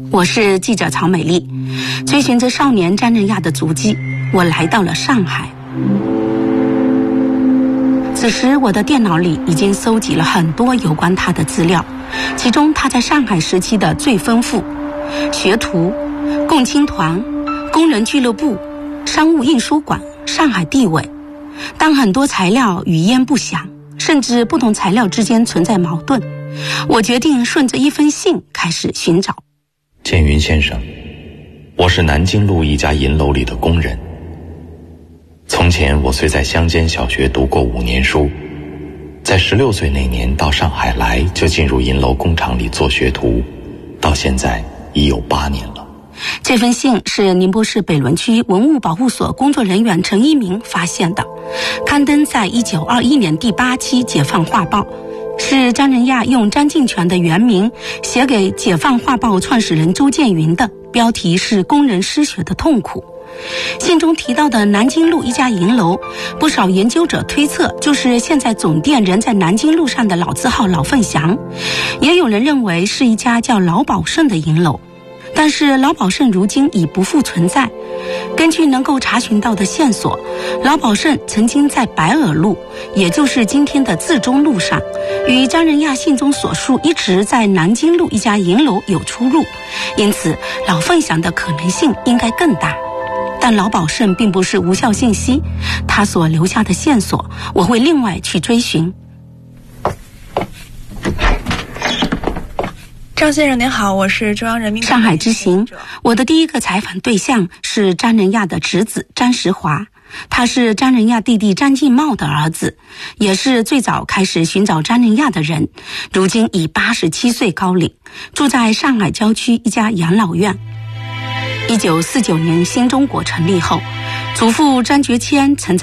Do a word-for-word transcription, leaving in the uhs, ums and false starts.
我是记者曹美丽，追寻着少年张仁亚的足迹，我来到了上海。此时我的电脑里已经搜集了很多有关他的资料，其中他在上海时期的最丰富：学徒、共青团、工人俱乐部、商务印书馆、上海地委。当很多材料语焉不详，甚至不同材料之间存在矛盾，我决定顺着一封信开始寻找。 建云先生，我是南京路一家银楼里的工人。从前我虽在乡间小学读过五年书，在十六岁那年到上海来，就进入银楼工厂里做学徒，到现在已有八年了。 这封信是宁波市北仑区文物保护所工作人员陈一鸣发现的，刊登在一九二一年第八期《解放画报》，是张仁亚用张敬泉的原名写给《解放画报》创始人周建云的，标题是《工人失学的痛苦》。信中提到的南京路一家银楼，不少研究者推测就是现在总店仍在南京路上的老字号老凤祥，也有人认为是一家叫老宝胜的银楼。但是老宝胜如今已不复存在。根据能够查询到的线索，老宝胜曾经在白鹅路，也就是今天的自忠路上，与张仁亚信中所述一直在南京路一家银楼有出入，因此老凤祥的可能性应该更大。但老宝胜并不是无效信息，他所留下的线索我会另外去追寻。 张先生您好，我是中央人民上海之行，我的第一个采访对象是张仁亚的侄子张时华，他是张仁亚弟弟张敬茂的儿子，也是最早开始寻找张仁亚的人，如今已八十七岁高龄，住在上海郊区一家养老院。一九四九年新中国成立后，祖父张觉谦曾